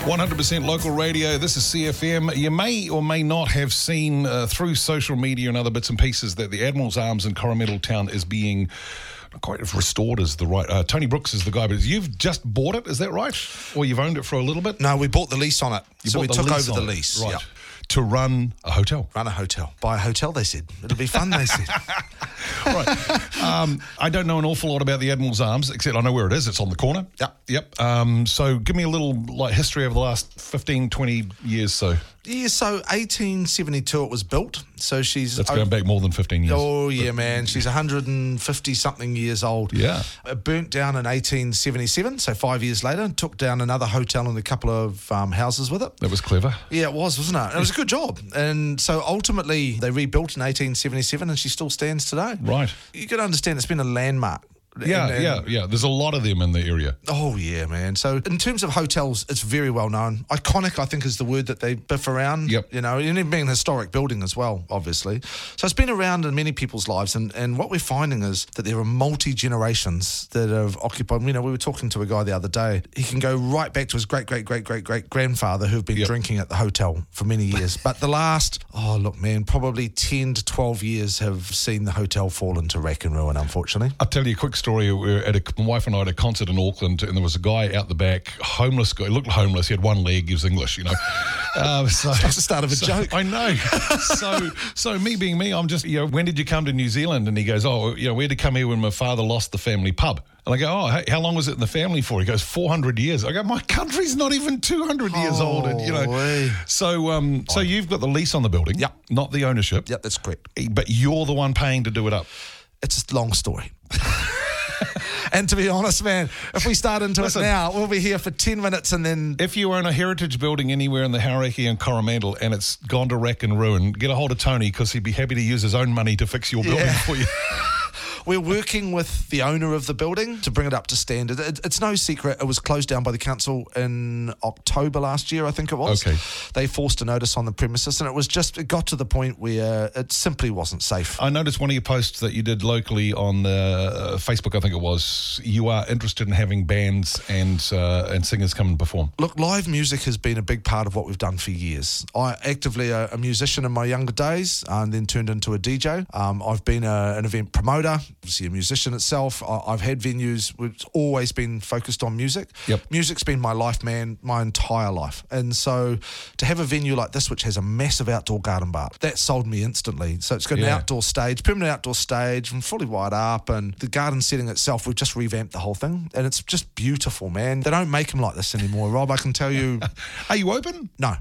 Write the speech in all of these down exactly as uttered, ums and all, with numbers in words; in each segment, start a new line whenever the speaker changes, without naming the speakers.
one hundred percent local radio. This is C F M. You may or may not have seen uh, through social media and other bits and pieces that the Admiral's Arms in Coromandel Town is being quite restored is the right. Uh, Tony Brooks is the guy, but you've just bought it, is that right? Or you've owned it for a little bit?
No, we bought the lease on it.
You
so we
the
took
lease
over the
on it.
lease.
Right.
Yep.
To run a hotel.
Run a hotel. Buy a hotel, they said. It'll be fun, they said.
Right. Um, I don't know an awful lot about the Admiral's Arms, except I know where it is. It's on the corner.
Yep.
Yep. Um, so give me a little like history over the last fifteen, twenty years so.
Yeah, so eighteen seventy-two it was built. So she's...
That's going back more than fifteen years.
Oh, yeah, man. She's one hundred fifty-something years old.
Yeah.
It burnt down in eighteen seventy-seven, so five years later, and took down another hotel and a couple of um, houses with it.
That was clever.
Yeah, it was, wasn't it? It was a good job. And so ultimately, they rebuilt in eighteen seventy-seven, and she still stands today.
Right.
You got to understand, it's been a landmark.
Yeah,
And- and-
yeah, yeah. There's a lot of them in the area.
Oh, yeah, man. So in terms of hotels, it's very well known. Iconic, I think, is the word that they biff around.
Yep.
You know, and it being a historic building as well, obviously. So it's been around in many people's lives. And, and what we're finding is that there are multi-generations that have occupied. You know, we were talking to a guy the other day. He can go right back to his great, great, great, great, great grandfather who've been
Yep.
drinking at the hotel for many years. But the last, oh, look, man, probably ten to twelve years have seen the hotel fall into wreck and ruin, unfortunately.
I'll tell you a quick story. We were at a, my wife and I at a concert in Auckland, and there was a guy out the back, homeless guy. He looked homeless. He had one leg. He was English, you know. Um, so,
That's the start of a
so-
joke.
I know. so, so me being me, I'm just, you know, when did you come to New Zealand? And he goes, oh, you know, we had to come here when my father lost the family pub. And I go, oh, hey, how long was it in the family for? He goes, four hundred years. I go, my country's not even two hundred years old. And, you know,
Holy.
so um, so you've got the lease on the building,
Yep.
not the ownership.
Yep, that's correct.
But you're the one paying to do it up.
It's a long story. And to be honest, man, if we start into
Listen.
it now, we'll be here for ten minutes and then...
If you own a heritage building anywhere in the Hauraki and Coromandel and it's gone to wreck and ruin, get a hold of Tony because he'd be happy to use his own money to fix your building
Yeah.
for you.
We're working with the owner of the building to bring it up to standard. It, it's no secret. It was closed down by the council in October last year, I think it was.
Okay.
They forced a notice on the premises, and it was just, it got to the point where it simply wasn't safe.
I noticed one of your posts that you did locally on uh, Facebook, I think it was. You are interested in having bands and uh, and singers come and perform.
Look, live music has been a big part of what we've done for years. I actively a, a musician in my younger days and then turned into a D J. Um, I've been a, an event promoter, obviously a musician itself. I, I've had venues, it's always been focused on music.
Yep.
Music's been my life, man, my entire life. And so to have a venue like this, which has a massive outdoor garden bar, that sold me instantly. So it's got an
Yeah.
outdoor stage, permanent outdoor stage, and fully wired up. And the garden setting itself, we've just revamped the whole thing. And it's just beautiful, man. They don't make them like this anymore, Rob. I can tell you.
Are you open?
No.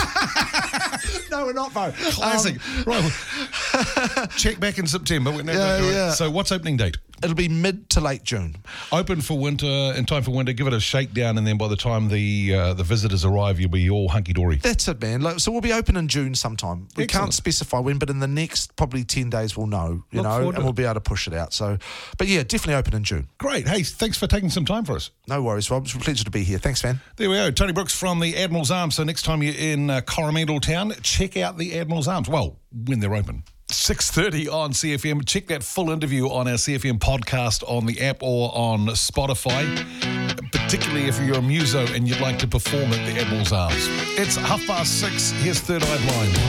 No, we're not, though.
Classic.
Um,
right. Check back in September. No, no,
Yeah,
no,
yeah.
So what's opening date?
It'll be mid to late June.
Open for winter, in time for winter, give it a shakedown, and then by the time the uh, the visitors arrive, you'll be all hunky-dory.
That's it, man. Like, so we'll be open in June sometime. We
Excellent.
can't specify when, but in the next probably ten days we'll know, you
Look
know,
forward to
and we'll
it.
be able to push it out. So, but yeah, definitely open in June.
Great. Hey, thanks for taking some time for us.
No worries, Rob. It's a pleasure to be here. Thanks, man.
There we go. Tony Brooks from the Admiral's Arms. So next time you're in uh, Coromandel Town, check out the Admiral's Arms. Well, when they're open. six thirty on C F M. Check that full interview on our C F M podcast on the app or on Spotify, particularly if you're a muso and you'd like to perform at the Admiral's Arms. It's half past six. Here's Third Eye Blind.